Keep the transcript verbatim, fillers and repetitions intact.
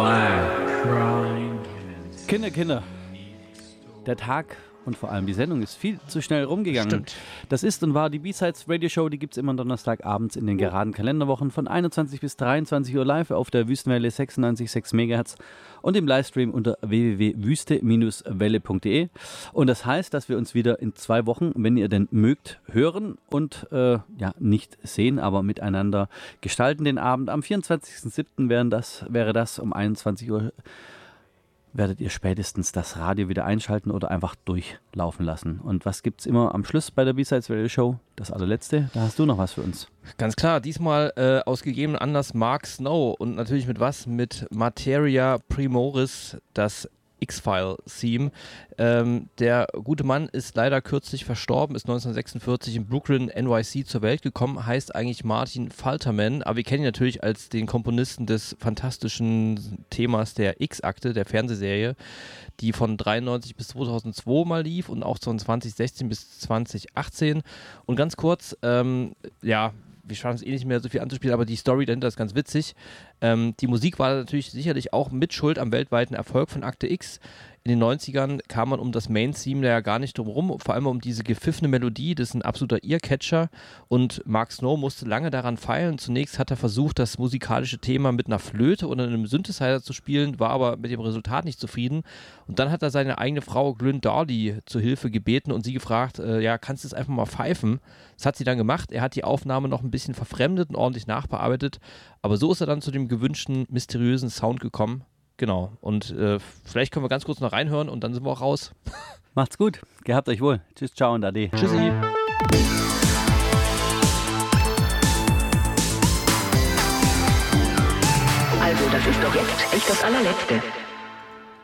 Brian. Kinder, Kinder. Der Tag und vor allem die Sendung ist viel zu schnell rumgegangen. Stimmt. Das ist und war die B-Sides Radio Show, die gibt es immer Donnerstagabends in den geraden Kalenderwochen von einundzwanzig bis dreiundzwanzig Uhr live auf der Wüstenwelle sechsundneunzig Komma sechs Megahertz und im Livestream unter w w w punkt wüste welle punkt de. Und das heißt, dass wir uns wieder in zwei Wochen, wenn ihr denn mögt, hören und äh, ja nicht sehen, aber miteinander gestalten den Abend. Am vierundzwanzigsten siebten wäre das, wäre das um einundzwanzig Uhr. Werdet ihr spätestens das Radio wieder einschalten oder einfach durchlaufen lassen. Und was gibt's immer am Schluss bei der B-Sides Radio Show? Das allerletzte, da hast du noch was für uns. Ganz klar, diesmal äh, aus gegebenem Anlass Mark Snow und natürlich mit was? Mit Materia Primoris, das X-File-Theme. Ähm, der gute Mann ist leider kürzlich verstorben, ist neunzehnhundertsechsundvierzig in Brooklyn, N Y C zur Welt gekommen, heißt eigentlich Martin Falterman, aber wir kennen ihn natürlich als den Komponisten des fantastischen Themas der X-Akte, der Fernsehserie, die von dreiundneunzig bis zweitausendzwei mal lief und auch von zwanzig sechzehn bis zwanzig achtzehn. Und ganz kurz, ähm, ja, wir schaffen es eh nicht mehr so viel anzuspielen, aber die Story dahinter ist ganz witzig. Ähm, die Musik war natürlich sicherlich auch mit Schuld am weltweiten Erfolg von Akte X. In den neunzigern kam man um das Main-Theme ja gar nicht drum rum, vor allem um diese gepfiffene Melodie, das ist ein absoluter Earcatcher und Mark Snow musste lange daran feilen. Zunächst hat er versucht, das musikalische Thema mit einer Flöte oder einem Synthesizer zu spielen, war aber mit dem Resultat nicht zufrieden und dann hat er seine eigene Frau Glyn Dawley zur Hilfe gebeten und sie gefragt, äh, ja, kannst du es einfach mal pfeifen? Das hat sie dann gemacht, er hat die Aufnahme noch ein bisschen verfremdet und ordentlich nachbearbeitet, aber so ist er dann zu dem gewünschten, mysteriösen Sound gekommen. Genau, und äh, vielleicht können wir ganz kurz noch reinhören und dann sind wir auch raus. Macht's gut, gehabt euch wohl. Tschüss, ciao und ade. Tschüssi. Also, das ist doch jetzt echt das allerletzte.